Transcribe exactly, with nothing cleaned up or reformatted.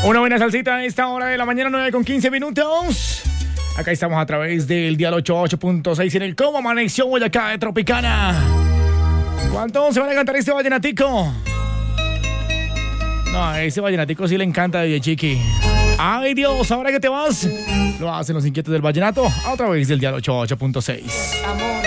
Una buena salsita a esta hora de la mañana, nueve con quince minutos. Acá estamos a través del dial ochenta y ocho punto seis en el Cómo Amaneció Boyacá de Tropicana. ¿Cuánto se van a cantar este vallenatico? No, a ese vallenatico sí le encanta de Chiqui. Ay Dios, ¿ahora que te vas? Lo hacen los inquietos del vallenato a través del dial ochenta y ocho punto seis.